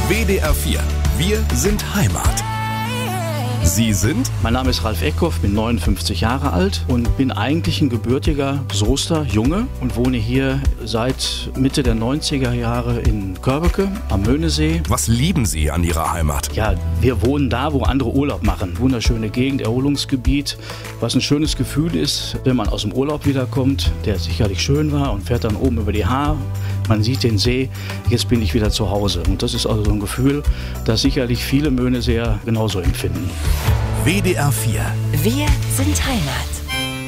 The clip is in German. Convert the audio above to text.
WDR 4. Wir sind Heimat. Sie sind? Mein Name ist Ralf Eckhoff, bin 59 Jahre alt und bin eigentlich ein gebürtiger Soester Junge und wohne hier seit Mitte der 90er Jahre in Körbeke am Möhnesee. Was lieben Sie an Ihrer Heimat? Ja, wir wohnen da, wo andere Urlaub machen. Wunderschöne Gegend, Erholungsgebiet. Was ein schönes Gefühl ist, wenn man aus dem Urlaub wiederkommt, der sicherlich schön war und fährt dann oben über die Haar. Man sieht den See, jetzt bin ich wieder zu Hause. Und das ist also so ein Gefühl, das sicherlich viele Möhneseer genauso empfinden. WDR 4. Wir sind Heimat.